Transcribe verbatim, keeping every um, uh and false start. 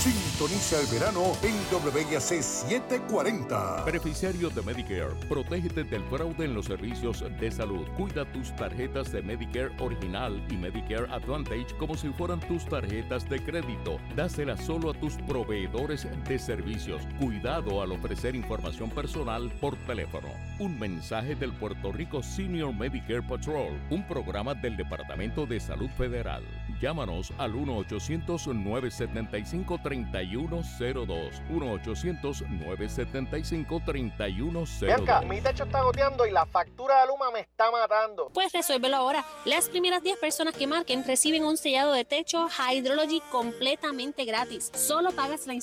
Sintoniza el verano en W I A C setecientos cuarenta. Beneficiario de Medicare, protégete del fraude en los servicios de salud. Cuida tus tarjetas de Medicare Original y Medicare Advantage como si fueran tus tarjetas de crédito. Dáselas solo a tus proveedores de servicios. Cuidado al ofrecer información personal por teléfono. Un mensaje del Puerto Rico Senior Medicare Patrol, un programa del Departamento de Salud Federal. Llámanos al uno ochocientos, nueve setenta y cinco, treinta y uno cero dos. uno ochocientos, nueve setenta y cinco, treinta y uno cero dos. Bianca, mi techo está goteando y la factura de Luma me está matando. Pues resuélvelo ahora. Las primeras diez personas que marquen reciben un sellado de techo Hydrology completamente gratis. Solo pagas la